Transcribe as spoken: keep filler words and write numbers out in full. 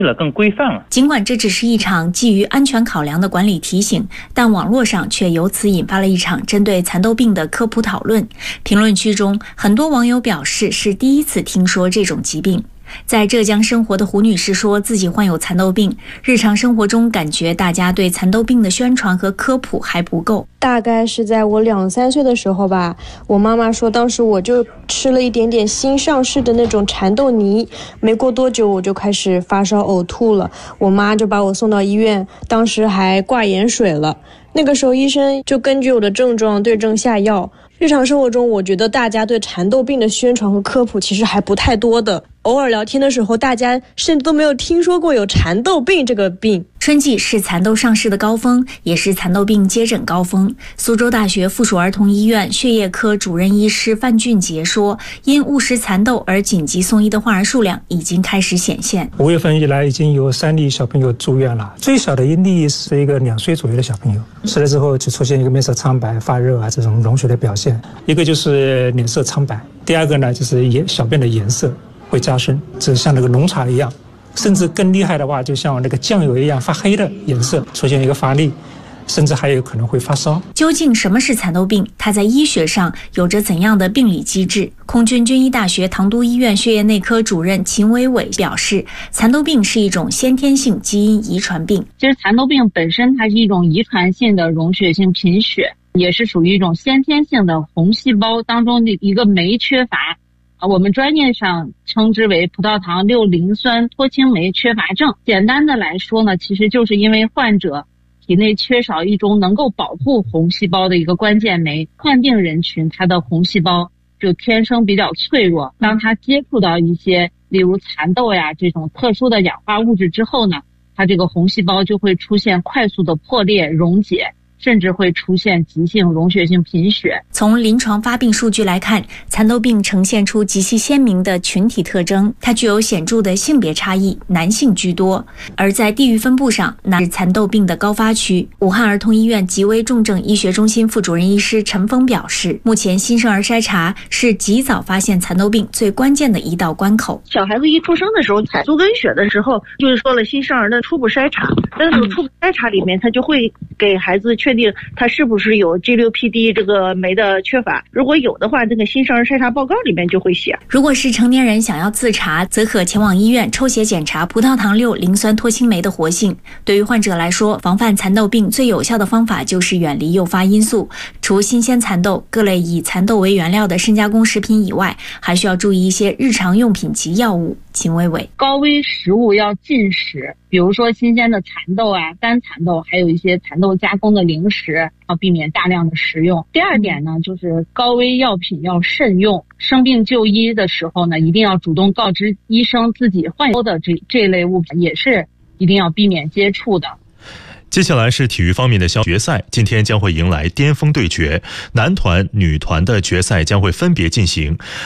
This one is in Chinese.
了更规范了。 尽管这只是一场基于安全考量的管理提醒，但网络上却由此引发了一场针对蚕豆病的科普讨论。评论区中，很多网友表示是第一次听说这种疾病。在浙江生活的胡女士说自己患有蚕豆病，日常生活中感觉大家对蚕豆病的宣传和科普还不够。 大概是在我两三岁的时候吧，我妈妈说当时我就吃了一点点新上市的那种蚕豆泥，没过多久我就开始发烧呕吐了，我妈就把我送到医院，当时还挂盐水了。那个时候医生就根据我的症状对症下药。日常生活中，我觉得大家对蚕豆病的宣传和科普其实还不太多的。偶尔聊天的时候，大家甚至都没有听说过有蚕豆病这个病。 春季是蚕豆上市的高峰，也是蚕豆病接诊高峰。苏州大学附属儿童医院血液科主任医师范俊杰说，因误食蚕豆而紧急送医的患儿数量已经开始显现。 五月份以来，已经有三例小朋友住院了，最小的一例是一个两岁左右的小朋友，吃了之后就出现一个面色苍白、发热啊这种溶血的表现，一个就是脸色苍白，第二个呢就是颜小便的颜色会加深，就像那个浓茶一样，甚至更厉害的话，就像那个酱油一样发黑的颜色，出现一个发力，甚至还有可能会发烧。 究竟什么是蚕豆病？它在医学上有着怎样的病理机制？空军军医大学唐都医院血液内科主任秦伟伟表示，蚕豆病是一种先天性基因遗传病。 其实蚕豆病本身它是一种遗传性的溶血性贫血，也是属于一种先天性的红细胞当中的一个酶缺乏。我们专业上称之为葡萄糖六磷酸脱氢酶缺乏症。简单的来说呢，其实就是因为患者体内缺少一种能够保护红细胞的一个关键酶，患病人群他的红细胞就天生比较脆弱，当他接触到一些例如蚕豆呀这种特殊的氧化物质之后呢，他这个红细胞就会出现快速的破裂溶解，甚至会出现急性溶血性贫血。 从临床发病数据来看，蚕豆病呈现出极其鲜明的群体特征，它具有显著的性别差异，男性居多。而在地域分布上，那是蚕豆病的高发区。武汉儿童医院急危重症医学中心副主任医师陈峰表示，目前新生儿筛查是及早发现蚕豆病最关键的一道关口。 小孩子一出生的时候采足跟血的时候，就是说了新生儿的初步筛查，但是初步筛查里面他就会给孩子确定他是不是有 G 六 P D 这个酶的缺乏，如果有的话，这个新生儿筛查报告里面就会写。 如果是成年人想要自查，则可前往医院抽血检查葡萄糖六磷酸脱氢酶的活性。对于患者来说，防范蚕豆病最有效的方法就是远离诱发因素，除新鲜蚕豆、各类以蚕豆为原料的深加工食品以外，还需要注意一些日常用品及药物。秦伟伟， 高危食物要禁食，比如说新鲜的蚕豆啊、干蚕豆，还有一些蚕豆加工的零食，要避免大量的食用。第二点呢，就是高危药品要慎用，生病就医的时候呢，一定要主动告知医生自己患有的这这类物品，也是一定要避免接触的。 接下来是体育方面的消息，决赛今天将会迎来巅峰对决，男团、女团的决赛将会分别进行。